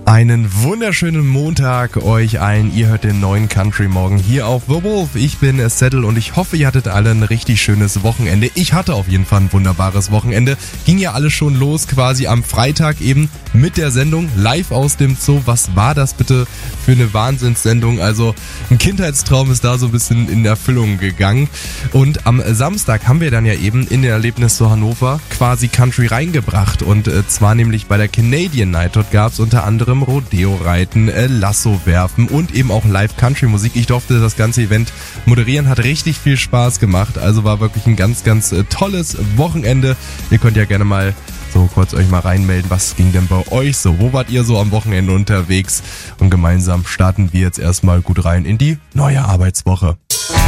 Einen wunderschönen Montag euch allen. Ihr hört den neuen Country Morgen hier auf The Wolf. Ich bin Settle und ich hoffe, ihr hattet alle ein richtig schönes Wochenende. Ich hatte auf jeden Fall ein wunderbares Wochenende. Ging ja alles schon los quasi am Freitag eben mit der Sendung live aus dem Zoo. Was war das bitte für eine Wahnsinnssendung? Also ein Kindheitstraum ist da so ein bisschen in Erfüllung gegangen. Und am Samstag haben wir dann ja eben in den Erlebnis zu Hannover quasi Country reingebracht. Und zwar nämlich bei der Canadian Night. Dort gab es unter anderem Rodeo-Reiten, Lasso werfen und eben auch Live-Country-Musik. Ich durfte das ganze Event moderieren, hat richtig viel Spaß gemacht. Also war wirklich ein ganz, ganz tolles Wochenende. Ihr könnt ja gerne mal so kurz euch mal reinmelden, was ging denn bei euch so? Wo wart ihr so am Wochenende unterwegs? Und gemeinsam starten wir jetzt erstmal gut rein in die neue Arbeitswoche.